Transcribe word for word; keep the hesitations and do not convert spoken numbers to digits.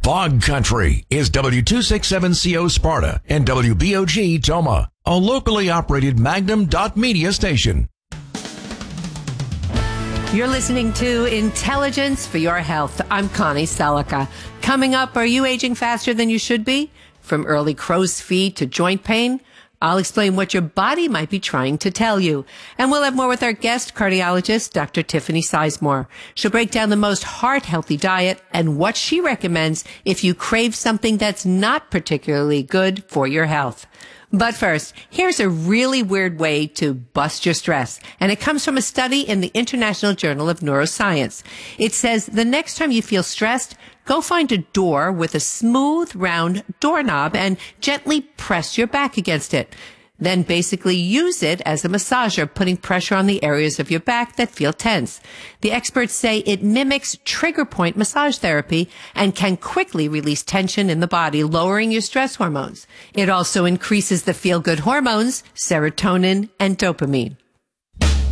Fog Country is W two sixty-seven C O Sparta and W B O G Toma, a locally operated Magnum dot media station. You're listening to Intelligence for Your Health. I'm Connie Selica. Coming up, are you aging faster than you should be? From early crow's feet to joint pain? I'll explain what your body might be trying to tell you. And we'll have more with our guest cardiologist, Doctor Tiffany Sizemore. She'll break down the most heart-healthy diet and what she recommends if you crave something that's not particularly good for your health. But first, here's a really weird way to bust your stress. And it comes from a study in the International Journal of Neuroscience. It says the next time you feel stressed, go find a door with a smooth, round doorknob and gently press your back against it. Then basically use it as a massager, putting pressure on the areas of your back that feel tense. The experts say it mimics trigger point massage therapy and can quickly release tension in the body, lowering your stress hormones. It also increases the feel-good hormones, serotonin and dopamine.